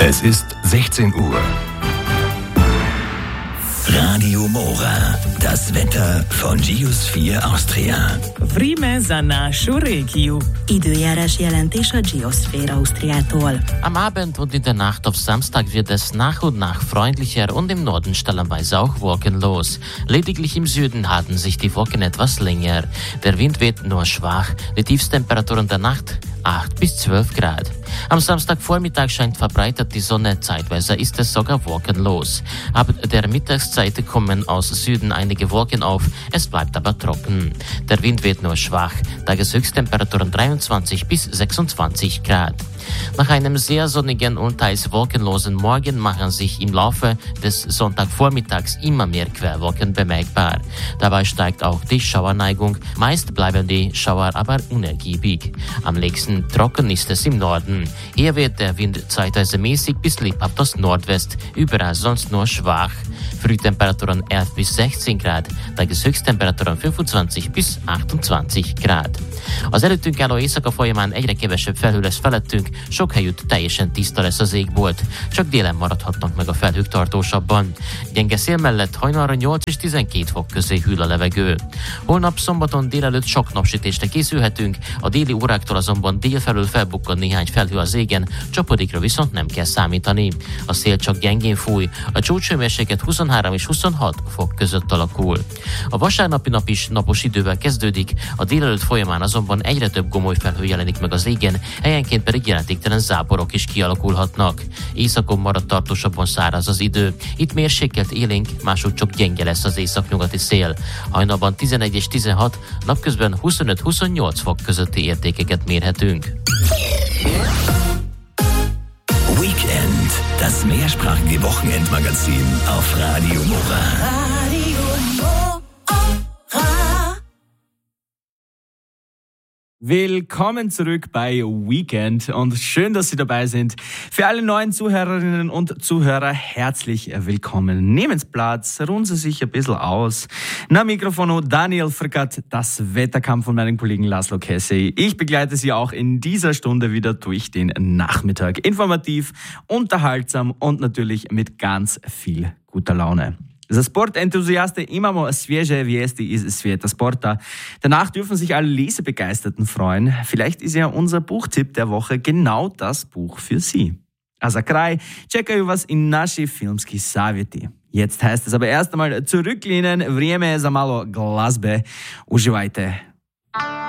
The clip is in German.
Es ist 16 Uhr. Radio Mora, das Wetter von Geosphere Austria. Vreme za našu regiju. Időjárás jelentés a Geosphere Austriától. Am Abend und in der Nacht auf Samstag wird es nach und nach freundlicher und im Norden stellenweise auch wolkenlos. Lediglich im Süden halten sich die Wolken etwas länger. Der Wind weht nur schwach. Die Tiefstemperaturen der Nacht 8 bis 12 Grad. Am Samstagvormittag scheint verbreitet die Sonne, zeitweise ist es sogar wolkenlos. Ab der Mittagszeit kommen aus Süden einige Wolken auf, es bleibt aber trocken. Der Wind weht nur schwach, Tageshöchsttemperaturen 23 bis 26 Grad. Nach einem sehr sonnigen und teils wolkenlosen Morgen machen sich im Laufe des Sonntagvormittags immer mehr Querwolken bemerkbar. Dabei steigt auch die Schauerneigung, meist bleiben die Schauer aber unergiebig. Am nächsten trocken ist es im Norden. Hier wird der Wind zeitweise mäßig bis lebhaft aus Nordwest, überall sonst nur schwach. Frühtemperaturen 11 bis 16 Grad, Tageshöchsttemperaturen 25 bis 28 Grad. Az előttünk álló éjszaka folyamán egyre kevesebb felhő lesz felettünk, sok helyütt teljesen tiszta lesz az égbolt, csak délen maradhatnak meg a felhők tartósabban. Gyenge szél mellett hajnalra 8 és 12 fok közé hűl a levegő. Holnap szombaton délelőtt sok napsütésre készülhetünk, a déli óráktól azonban délfelől felbukkan néhány felhő az égen, csapadékra viszont nem kell számítani. A szél csak gyengén fúj, a csúcshőmérséklet 23 és 26 fok között alakul. A vasárnapi nap is napos idővel kezdődik, a délelőtt folyamán azonban egyre több gomoly felhő jelenik meg az égen, helyenként pedig jelentéktelen záporok is kialakulhatnak. Északon marad tartósabban száraz az idő. Itt mérsékelt élénk, máshogy csak gyenge lesz az északnyugati szél. Hajnalban 11 és 16, napközben 25-28 fok közötti értékeket mérhetünk. Weekend, das mehrsprachige Wochenendmagazin auf Radio Mora. Willkommen zurück bei Weekend und schön, dass Sie dabei sind. Für alle neuen Zuhörerinnen und Zuhörer herzlich willkommen. Nehmen Sie Platz, ruhen Sie sich ein bisschen aus. Na Mikrofono Daniel Frickat, das Wetterkampf von meinem Kollegen Laszlo Kessy. Ich begleite Sie auch in dieser Stunde wieder durch den Nachmittag. Informativ, unterhaltsam und natürlich mit ganz viel guter Laune. Za Sportentusiaste imamo svježe vijesti iz svijeta sporta. Danach dürfen sich alle Lesebegeisterten freuen. Vielleicht ist ja unser Buchtipp der Woche genau das Buch für Sie. A za kraj čekaju vas i naši filmski savjeti. Jetzt heißt es aber erst einmal zurücklehnen, vrijeme je za malo glazbe. Uživajte.